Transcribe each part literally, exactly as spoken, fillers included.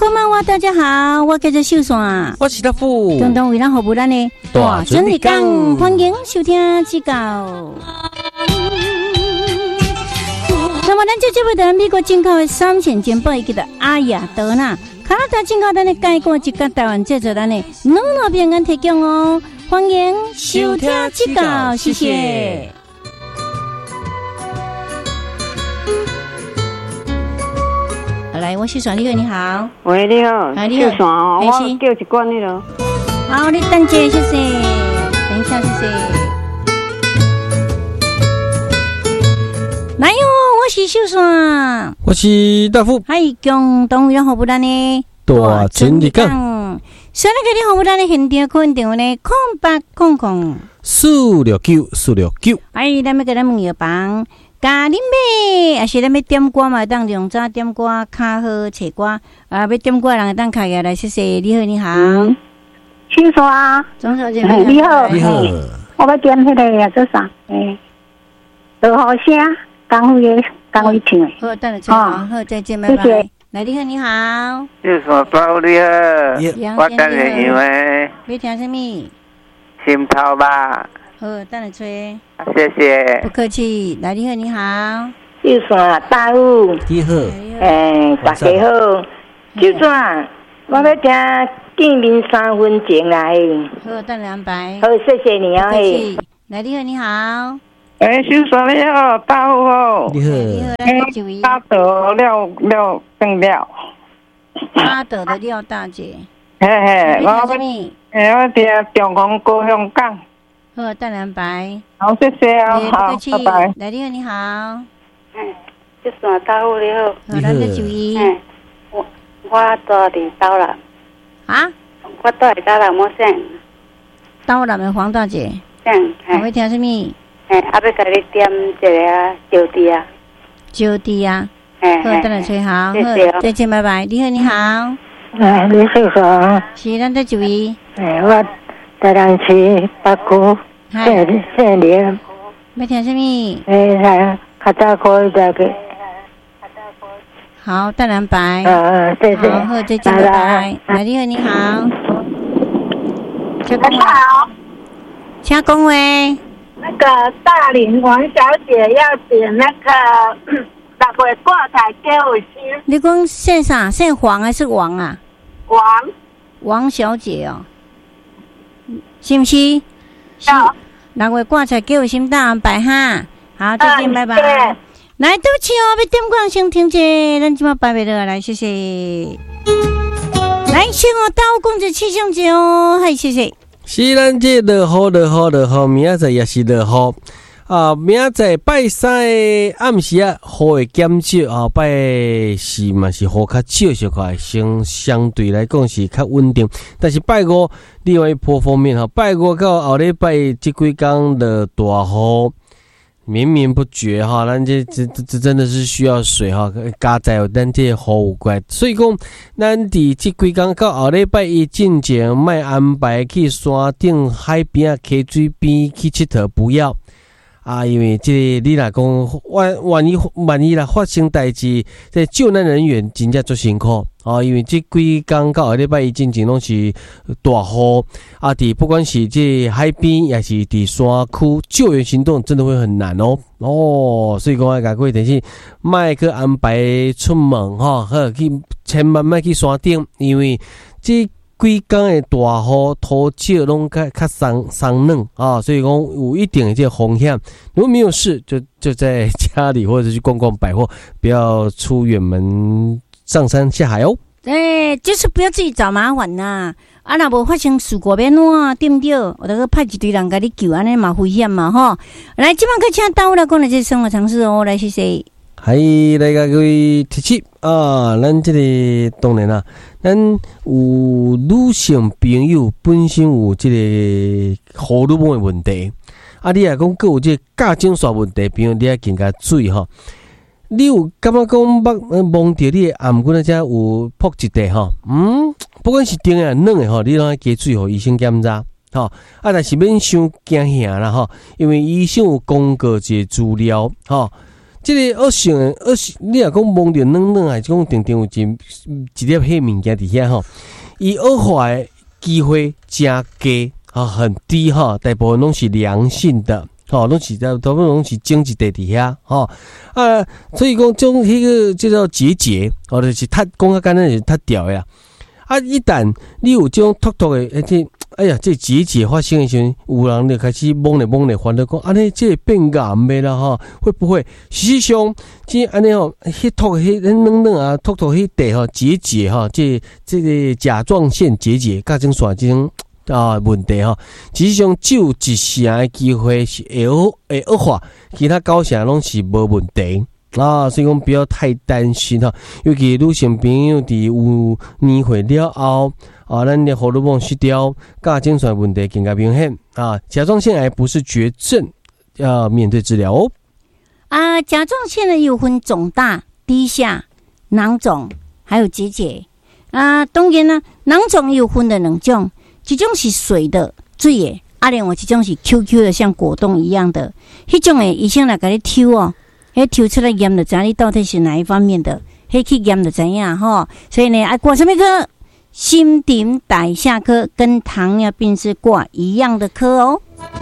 こんばんは，大家好，我叫做秀爽， 我是大富， 共同为咱服务咱的大准日讲，欢迎收听指教。那么，咱这节目的美国进口的三线煎包，叫做阿雅德纳，加拿大进口咱的介果，一甲台湾制作咱的两路平安提供哦，欢迎收听指教，谢谢。来，我是爽你好，你好。 喂，你好， 哎，你好， 秀爽哦，我叫一罐那个。 好，你等姐，谢谢。等一下，谢谢。来哟，我是秀爽， 我是大富， 嗨，共同为咱服务咱的大准日讲。 所以给你服务咱的现场空电话呢，空八空空四六九四六九。 哎，咱们给咱问药房。咖喱妹，还是咱要点歌嘛？当用早点歌，卡好找歌啊！要点歌人当开下来，谢谢。你好，你好， 秀爽， 钟小姐， 你好， 你好， 我要点迄个啊，做啥？诶，落雨声，刚会的，刚会唱的。 好，等下好，好，再见，拜拜。来，你好，你好， 秀爽包你好，我等下因为要听什么？ 心头吧。 好，等下吹。 谢谢。 不客气。来，你好，你好。 秀爽大雾。 你好。 诶，大家好。秀爽，我要听见面三分情来。 好，等两百。 好，谢谢你啊。 嘿。来，你好，你好。 诶，秀爽你好，大雾好。 你好。 你好，来几位？ 大德廖廖更廖。 大德的廖大姐。 嘿嘿， 我要听。 诶，我听中港高雄港。 好，等两百。 好，谢谢啊，好，拜拜。 来，你好，你好。 嗯，秀爽大户你好。 好，咱这注意。 嗯，我我住伫刀南。 啊？ 我住伫刀南，我想。 刀南的黄大姐。 想。 我要听什么？ 哎，啊，要甲你点一个招娣啊。 招娣啊。 哎。 好，等下吹好。 谢谢。 再见，拜拜。你好，你好。 哎，你秀爽。 是，咱这注意。 哎，我。台南市北区姓姓林， 要听什么？ 诶，来，较早可以再个。 好，等两百。 呃，谢谢。 好，再见，拜拜。来，你好，你好。请讲话。 好。 请讲话。 那个大林王小姐要点那个六月挂彩给我吃。 你讲姓啥？姓黄还是王啊？ 王。 王小姐哦。是不是？是。六月挂彩给我心大安排哈。好，再见，拜拜。来，对不起哦，要点歌先停者，咱即马拜拜了，来，谢谢。来，先我到讲者气象者哦，嗨，谢谢。 是咱这落雨落雨落雨，明仔载也是落雨。啊，明仔载拜三的暗时啊，雨会减少啊，拜四嘛是雨较少小块，相相对来讲是较稳定。但是拜五另外一波方面哈，拜五到后礼拜这几天的大雨绵绵不绝哈，咱这这这真的是需要水哈，加在有咱这雨有关，所以讲咱伫这几天到后礼拜一进前，莫安排去山顶、海边啊、溪水边去佚佗，不要。啊，因为这你来讲，万万一万一啦发生代志，这救难人员真正足辛苦啊！因为这几天到下礼拜一进前拢是大雨啊，伫不管是这海边，也是伫山区，救援行动真的会很难哦哦，所以讲啊，各位等是莫去安排出门哈，好去千万莫去山顶，因为这。几天的大雨土石拢较较松松软啊，所以讲有一定的这个风险。如果没有事，就就在家里或者去逛逛百货，不要出远门上山下海哦。 哎，就是不要自己找麻烦呐！啊，若无发生事故要怎对不对？我得去派一堆人甲你救，安尼嘛危险嘛吼。来，即摆去请导来讲的这生活常识哦，来谢谢。 还来个各位提醒啊，咱这个当然啦，咱有女性朋友本身有这个荷尔蒙的问题，啊，你若讲佫有这个甲精煞问题，朋友你要更加注意吼。你有感觉讲摸摸到你的颔骨那只有破一块吼？嗯，不管是硬的软的吼，你拢要加注意，互医生检查。吼、哦，啊，但是免伤惊吓啦吼，因为医生有公告一个资料吼。 这个恶性的恶性，你若讲摸着软软，还是讲定定有一一粒迄物件伫遐吼，伊恶化的机会真低啊，很低哈，大部分拢是良性的。哦，拢是在大部分拢是经济地伫遐，吼啊，所以讲种迄个叫做结节，或者是脱讲较简单就是脱掉呀。啊，一旦你有这种突突的，而且哎呀，这结节发生的时候，有人就开始懵咧懵咧，烦恼讲安尼这变癌的啦哈，会不会？实际上，这安尼吼，迄突迄软软啊，突突迄地吼结节哈，这这个甲状腺结节，甲种线这种。啊，问题吼，实际上只有一成的机会是会恶会恶化，其他九成拢是无问题啊，所以讲不要太担心哈。尤其女性朋友伫有年岁了后啊，咱的荷尔蒙失调、甲精神问题更加明显啊。甲状腺癌不是绝症，要面对治疗哦。 啊，甲状腺呢有分肿大、低下、囊肿，还有结节啊。当然呢，囊肿有分的两种。一种是水的水的，啊，另外一种是 Q Q 的，像果冻一样的。迄种诶，医生来给你抽哦，迄抽出来验就知你到底是哪一方面的，迄去验就知影吼。所以呢，爱挂什么科？心顶胆下科跟糖尿病是挂一样的科哦。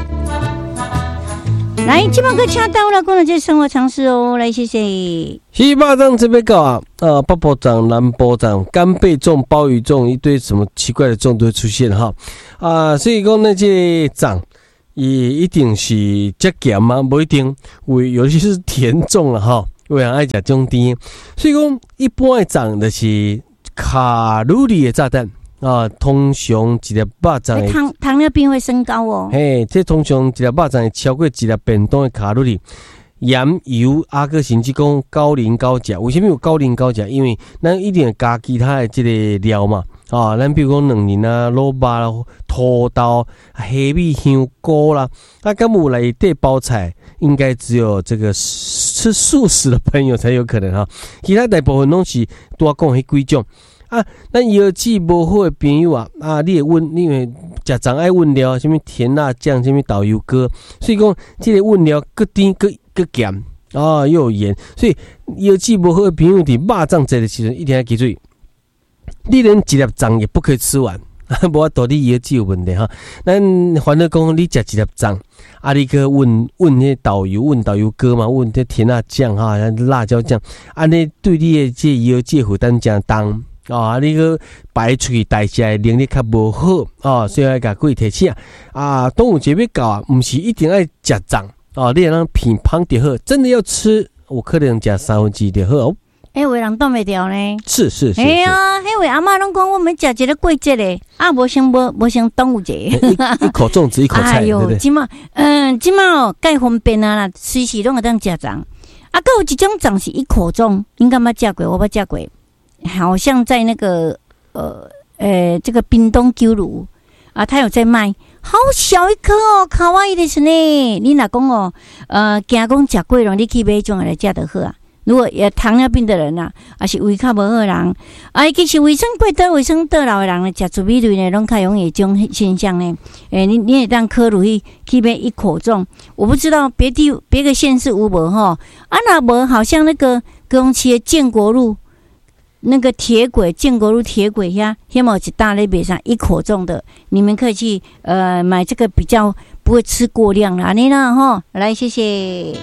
来，今晚课请到了，讲了这生活常识哦。来，谢谢。 西巴掌这边搞啊，呃，八宝掌、南波掌、干贝粽、鲍鱼粽，一堆什么奇怪的粽都会出现哈啊，所以讲那些掌也一定是加咸吗？不一定，有有些是甜粽了哈，有人爱食种甜，所以讲一般的掌就是卡路里的炸弹。啊，通常一粒肉粽的糖糖尿病会升高哦。 嘿，这通常一粒肉粽会超过一粒便当的卡路里，盐油啊个甚至讲高磷高钾。为什么有高磷高钾？因为咱一定会加其他的这个料嘛。啊，咱比如讲两仁啊、萝卜啦、土豆、黑米、香菇啦，啊，敢有内底包菜，应该只有这个吃素食的朋友才有可能哈。其他大部分拢是多讲迄几种。啊，咱腰子无好的朋友啊，啊，你会问，你会食粽爱问料，什么甜辣酱，什么导游哥，所以讲这个问料搁甜搁搁咸啊，又有盐，所以腰子无好的朋友伫肉粽节的时阵，一定要记住，你连一粒粽也不可以吃完，无道理腰子有问题哈。咱反正讲你食一粒粽，啊，你去问问迄导游，问导游哥嘛，问这甜辣酱哈，辣椒酱，安尼对你的这腰子负担真重。啊，你个排出去代谢能力较无好啊，所以要甲贵提醒啊。端午节要到啊，毋是一定爱食粽啊，你让品胖就好，真的要吃，我可能食三分之一就好哦。 哎，有人挡袂掉呢？ 是是是。 哎呀，迄位阿嬷拢讲，我们食一个过节嘞，啊，无像无无像端午节， 一一口粽子一口菜， 哎呦，即马嗯，即马哦，介方便啊啦，随时拢会当食粽。啊，还有一种粽是一口粽，应该捌食过，我捌食过。好像在那个呃呃这个冰冻九如啊，他有在卖，好小一颗哦，卡哇伊的是呢。你若讲哦，呃，惊讲食过了，你去买种来食就好啊。如果有糖尿病的人呐、啊，还是胃较无好的人，啊，其实卫生过倒、卫生倒老的人呢，食糯米类呢，拢较容易这种现象呢。诶、欸，你你也当考虑去去买一口粽，我不知道别地别个县市有无吼，啊那无好像那个高雄市的建国路。那个铁轨建国路铁轨呀，现在有一大类别上一口粽的，你们可以去呃买这个比较不会吃过量啦，你呢哈？来，谢谢。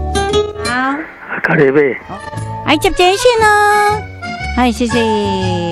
好， 咖喱贝， 哎，接接线呢？哎，谢谢。